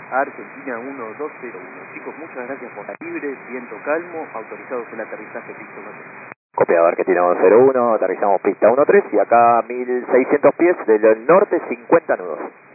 Argentina 1201. Chicos, muchas gracias por la libre, viento calmo, autorizados el aterrizaje pista 13. Copiado, Argentina 201, aterrizamos pista 13 y acá 1600 pies del norte, 50 nudos.